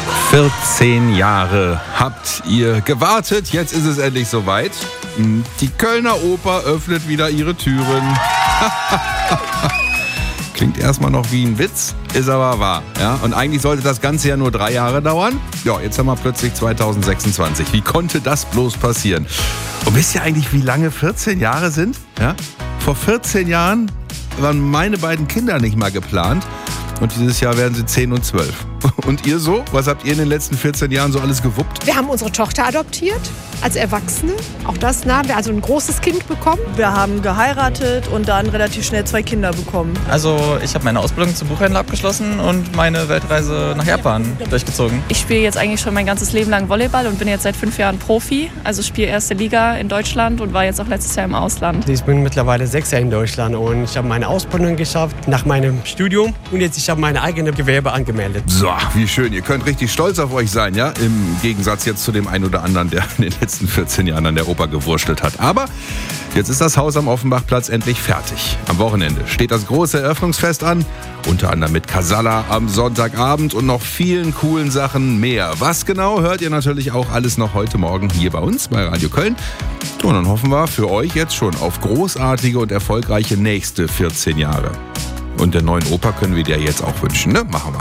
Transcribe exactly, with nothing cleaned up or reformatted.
vierzehn Jahre habt ihr gewartet, jetzt ist es endlich soweit. Die Kölner Oper öffnet wieder ihre Türen. Klingt erstmal noch wie ein Witz, ist aber wahr. Ja? Und eigentlich sollte das Ganze ja nur drei Jahre dauern. Ja, jetzt haben wir plötzlich zwanzig sechsundzwanzig. Wie konnte das bloß passieren? Und wisst ihr eigentlich, wie lange vierzehn Jahre sind? Ja? Vor vierzehn Jahren waren meine beiden Kinder nicht mal geplant. Und dieses Jahr werden sie zehn und zwölf. Und ihr so? Was habt ihr in den letzten vierzehn Jahren so alles gewuppt? Wir haben unsere Tochter adoptiert als Erwachsene. Auch das nah. Wir haben also ein großes Kind bekommen. Wir haben geheiratet und dann relativ schnell zwei Kinder bekommen. Also ich habe meine Ausbildung zum Buchhändler abgeschlossen und meine Weltreise nach Japan durchgezogen. Ich spiele jetzt eigentlich schon mein ganzes Leben lang Volleyball und bin jetzt seit fünf Jahren Profi. Also spiele erste Liga in Deutschland und war jetzt auch letztes Jahr im Ausland. Ich bin mittlerweile sechs Jahre in Deutschland und ich habe meine Ausbildung geschafft nach meinem Studium und jetzt ich habe meine eigene Gewerbe angemeldet. So, wie schön. Ihr könnt richtig stolz auf euch sein, ja? Im Gegensatz jetzt zu dem einen oder anderen, der in den letzten vierzehn Jahren an der Oper gewurschtelt hat. Aber jetzt ist das Haus am Offenbachplatz endlich fertig. Am Wochenende steht das große Eröffnungsfest an. Unter anderem mit Casalla am Sonntagabend und noch vielen coolen Sachen mehr. Was genau, hört ihr natürlich auch alles noch heute Morgen hier bei uns bei Radio Köln. Und dann hoffen wir für euch jetzt schon auf großartige und erfolgreiche nächste vierzehn Jahre. Und der neuen Oper können wir dir jetzt auch wünschen, ne? Machen wir.